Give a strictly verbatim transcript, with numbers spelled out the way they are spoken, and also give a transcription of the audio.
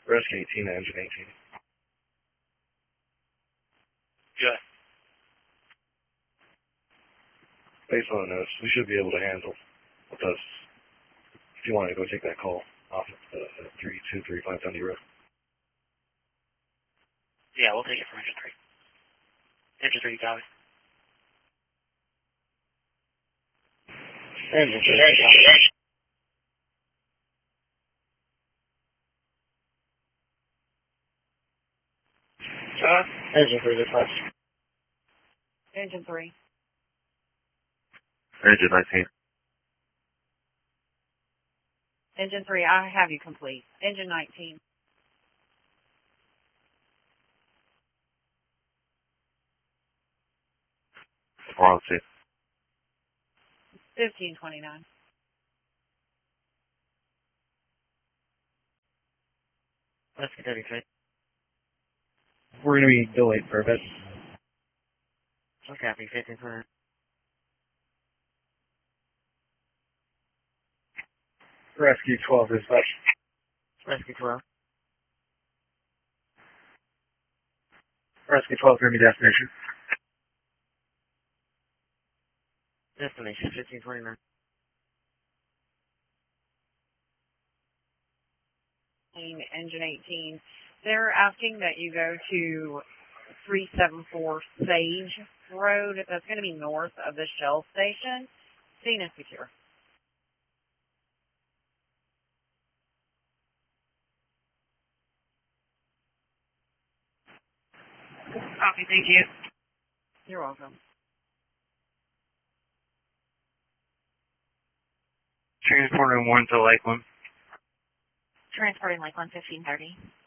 Rescue eighteen, engine eighteen. Good. Based on the notes, we should be able to handle with us. If you want to go take that call off of the three two three five Dundee Road. Yeah, we'll take it from engine three. Engine three, you got it. Engine three, you got it. Uh, Engine three, dispatch. Engine three. Engine nineteen. Engine three, I have you complete. Engine nineteen. Four two. fifteen twenty-nine. Rescue thirty-three. We're going to be delayed for a bit. Okay, copy, fifteen twenty-nine. Rescue twelve, dispatch. Rescue twelve. Rescue twelve, going to be destination. Destination, fifteen twenty-nine. Engine eighteen. They're asking that you go to three seven four Sage Road. That's going to be north of the Shell station. Scene is secure. Copy, thank you. You're welcome. Transporting one to Lakeland. Transporting Lakeland fifteen thirty.